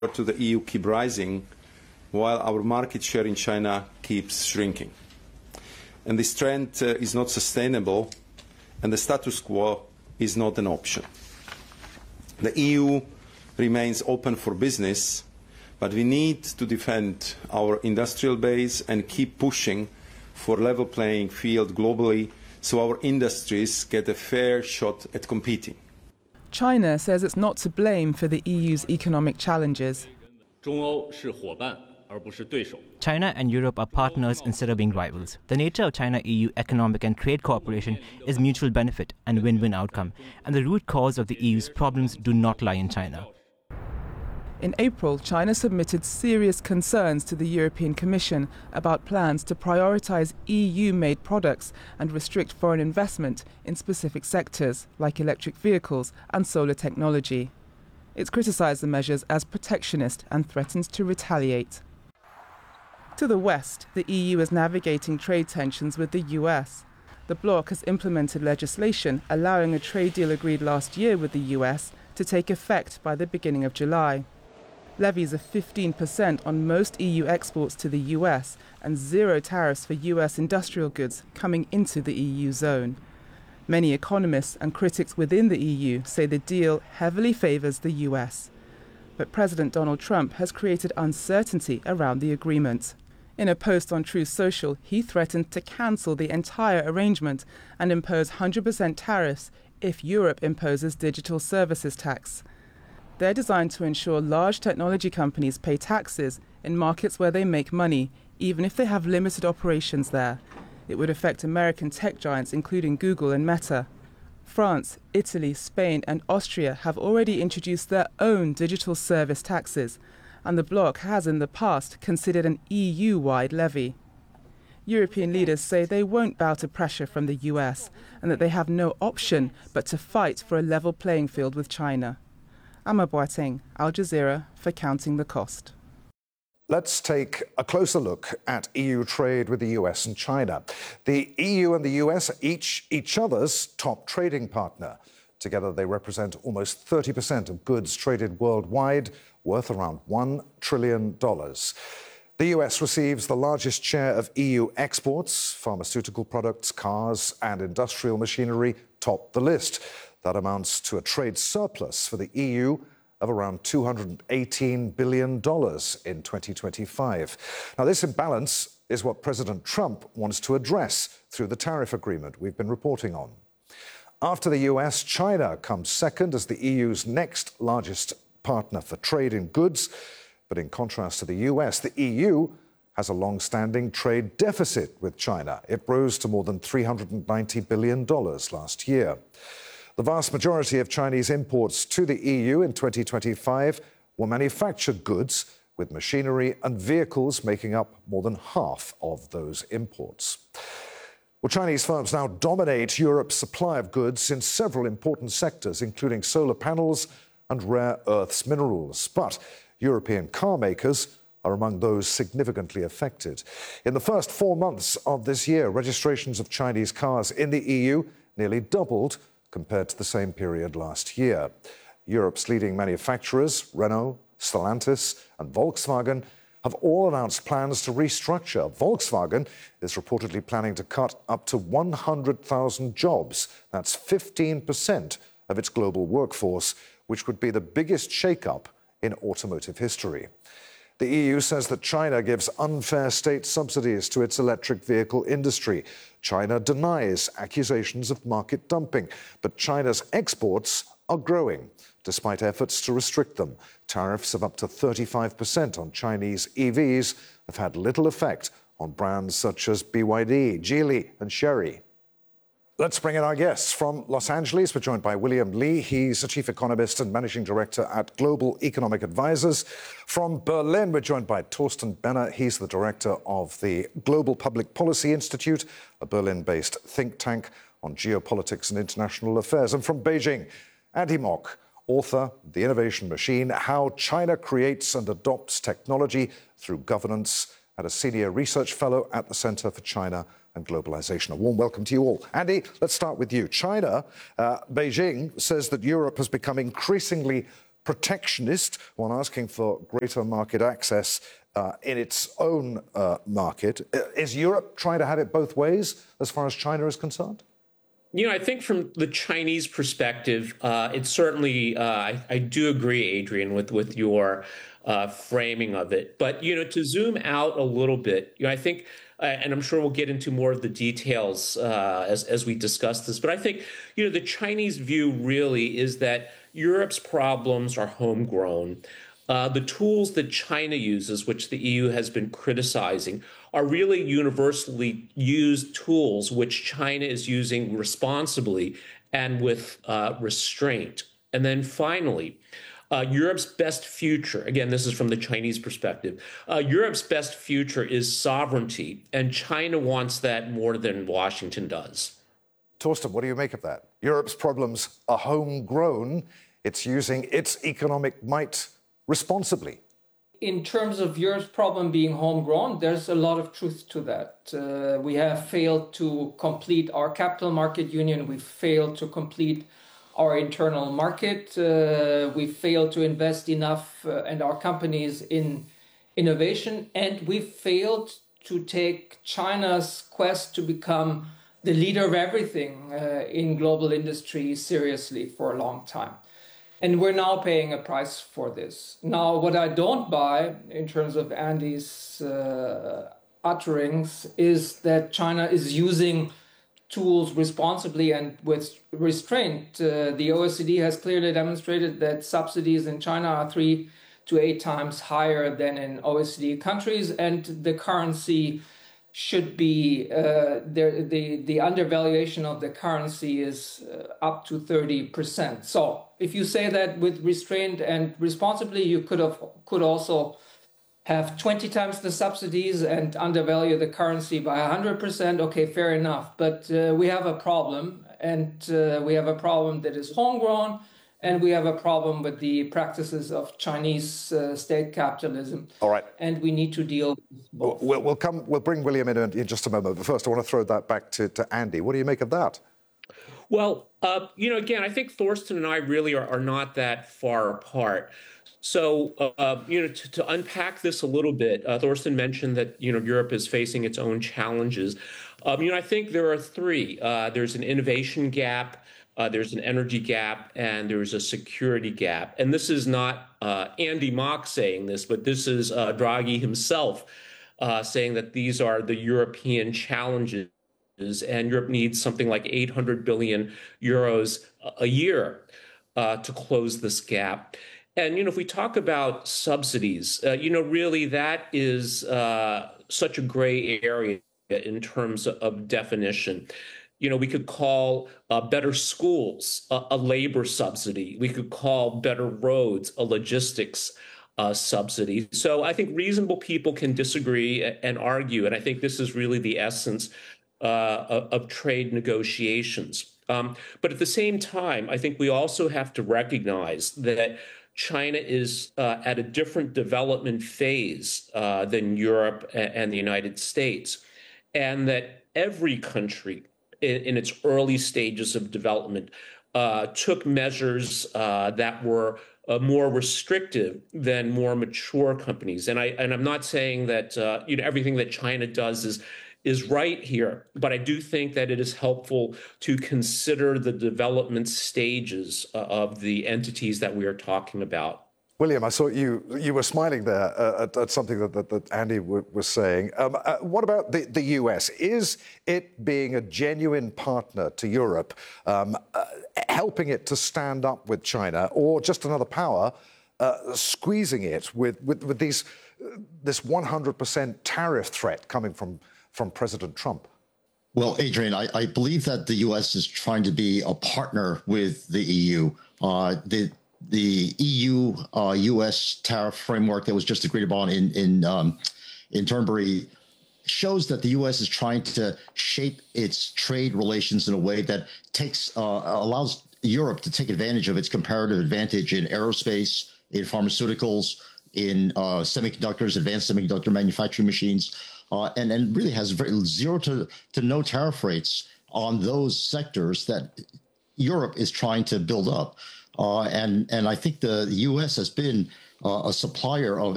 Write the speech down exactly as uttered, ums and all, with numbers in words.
to the E U keep rising, while our market share in China keeps shrinking. And this trend uh, is not sustainable, and the status quo is not an option. The E U remains open for business, but we need to defend our industrial base and keep pushing for a level playing field globally so our industries get a fair shot at competing. China says it's not to blame for the E U's economic challenges. China and Europe are partners instead of being rivals. The nature of China-E U economic and trade cooperation is mutual benefit and win-win outcome, and the root cause of the E U's problems do not lie in China. In April, China submitted serious concerns to the European Commission about plans to prioritise E U-made products and restrict foreign investment in specific sectors, like electric vehicles and solar technology. It's criticised the measures as protectionist and threatens to retaliate. To the west, the E U is navigating trade tensions with the U S. The bloc has implemented legislation allowing a trade deal agreed last year with the U S to take effect by the beginning of July. Levies of fifteen percent on most E U exports to the U S and zero tariffs for U S industrial goods coming into the E U zone. Many economists and critics within the E U say the deal heavily favours the U S. But President Donald Trump has created uncertainty around the agreement. In a post on Truth Social, he threatened to cancel the entire arrangement and impose one hundred percent tariffs if Europe imposes digital services tax. They're designed to ensure large technology companies pay taxes in markets where they make money, even if they have limited operations there. It would affect American tech giants, including Google and Meta. France, Italy, Spain and Austria have already introduced their own digital service taxes, and the bloc has in the past considered an E U-wide levy. European leaders say they won't bow to pressure from the U S and that they have no option but to fight for a level playing field with China. Amma Boateng, Al Jazeera, for Counting the Cost. Let's take a closer look at E U trade with the U S and China. The E U and the U S are each each other's top trading partner. Together, they represent almost thirty percent of goods traded worldwide, worth around one trillion dollars. The U S receives the largest share of E U exports. Pharmaceutical products, cars and industrial machinery top the list. That amounts to a trade surplus for the E U of around two hundred eighteen billion dollars in twenty twenty-five. Now, this imbalance is what President Trump wants to address through the tariff agreement we've been reporting on. After the U S, China comes second as the E U's next largest partner for trade in goods. But in contrast to the U S, the E U has a long-standing trade deficit with China. It rose to more than three hundred ninety billion dollars last year. The vast majority of Chinese imports to the E U in twenty twenty-five were manufactured goods, with machinery and vehicles making up more than half of those imports. Well, Chinese firms now dominate Europe's supply of goods in several important sectors, including solar panels and rare earths minerals. But European car makers are among those significantly affected. In the first four months of this year, registrations of Chinese cars in the E U nearly doubled compared to the same period last year. Europe's leading manufacturers, Renault, Stellantis and Volkswagen, have all announced plans to restructure. Volkswagen is reportedly planning to cut up to one hundred thousand jobs. That's fifteen percent of its global workforce, which would be the biggest shake-up in automotive history. The E U says that China gives unfair state subsidies to its electric vehicle industry. China denies accusations of market dumping, but China's exports are growing, despite efforts to restrict them. Tariffs of up to thirty-five percent on Chinese E Vs have had little effect on brands such as B Y D, Geely and Chery. Let's bring in our guests. From Los Angeles, we're joined by William Li. He's a chief economist and managing director at Global Economic Advisors. From Berlin, we're joined by Thorsten Benner. He's the director of the Global Public Policy Institute, a Berlin-based think tank on geopolitics and international affairs. And from Beijing, Andy Mok, author, The Innovation Machine, How China Creates and Adopts Technology Through Governance, and a senior research fellow at the Center for China and Globalization. A warm welcome to you all. Andy, let's start with you. China, uh, Beijing, says that Europe has become increasingly protectionist, one asking for greater market access uh, in its own uh, market. Is Europe trying to have it both ways as far as China is concerned? You know, I think from the Chinese perspective, uh, it's certainly, uh, I, I do agree, Adrian, with, with your uh, framing of it. But, you know, to zoom out a little bit, you know, I think, uh, and I'm sure we'll get into more of the details uh, as, as we discuss this, but I think, you know, the Chinese view really is that Europe's problems are homegrown. Uh, the tools that China uses, which the E U has been criticizing, are really universally used tools which China is using responsibly and with uh, restraint. And then finally, uh, Europe's best future, again, this is from the Chinese perspective, uh, Europe's best future is sovereignty, and China wants that more than Washington does. Torsten, what do you make of that? Europe's problems are homegrown. It's using its economic might responsibly. In terms of Europe's problem being homegrown, there's a lot of truth to that. Uh, we have failed to complete our capital market union. We've failed to complete our internal market. Uh, we've failed to invest enough uh, and our companies in innovation. And we've failed to take China's quest to become the leader of everything uh, in global industry seriously for a long time. And we're now paying a price for this. Now, what I don't buy in terms of Andy's uh, utterings is that China is using tools responsibly and with restraint. Uh, the O E C D has clearly demonstrated that subsidies in China are three to eight times higher than in O E C D countries, and the currency should be, uh, the, the, the undervaluation of the currency is uh, up to thirty percent. So if you say that with restraint and responsibly, you could have could also have twenty times the subsidies and undervalue the currency by one hundred percent. Okay, fair enough. But uh, we have a problem, and uh, we have a problem that is homegrown, and we have a problem with the practices of Chinese uh, state capitalism. All right. And we need to deal with both. We'll, we'll, come, we'll bring William in in just a moment. But first, I want to throw that back to, to Andy. What do you make of that? Well, uh, you know, again, I think Thorsten and I really are, are not that far apart. So, uh, you know, to, to unpack this a little bit, uh, Thorsten mentioned that, you know, Europe is facing its own challenges. Um, you know, I think there are three. Uh, there's an innovation gap, uh, there's an energy gap, and there's a security gap. And this is not uh, Andy Mock saying this, but this is uh, Draghi himself uh, saying that these are the European challenges. And Europe needs something like eight hundred billion euros a year uh, to close this gap. And, you know, if we talk about subsidies, uh, you know, really that is uh, such a gray area in terms of definition. You know, we could call uh, better schools a, a labor subsidy. We could call better roads a logistics uh, subsidy. So I think reasonable people can disagree and argue. And I think this is really the essence Uh, of, of trade negotiations. Um, but at the same time, I think we also have to recognize that China is uh, at a different development phase uh, than Europe and, and the United States, and that every country in, in its early stages of development uh, took measures uh, that were uh, more restrictive than more mature companies. And I and I'm not saying that uh, you know everything that China does is is right here, but I do think that it is helpful to consider the development stages uh, of the entities that we are talking about. William, I saw you you were smiling there uh, at, at something that, that, that Andy w- was saying. Um, uh, what about the, the U S? Is it being a genuine partner to Europe, um, uh, helping it to stand up with China, or just another power uh, squeezing it with, with, with these uh, this one hundred percent tariff threat coming from from President Trump? Well, Adrian, I, I believe that the U S is trying to be a partner with the E U. Uh, the the E U uh, U S tariff framework that was just agreed upon in in um, in Turnberry shows that the U S is trying to shape its trade relations in a way that takes uh, allows Europe to take advantage of its comparative advantage in aerospace, in pharmaceuticals, in uh, semiconductors, advanced semiconductor manufacturing machines. Uh, and, and really has very zero to, to no tariff rates on those sectors that Europe is trying to build up. Uh, and, and I think the U S has been uh, a supplier of